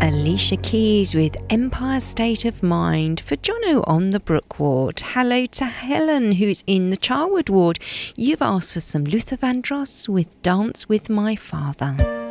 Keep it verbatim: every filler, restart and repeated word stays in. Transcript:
Alicia Keys with Empire State of Mind for Jono on the Brook ward. Hello to Helen, who's in the Charwood ward. You've asked for some Luther Vandross with Dance with My Father.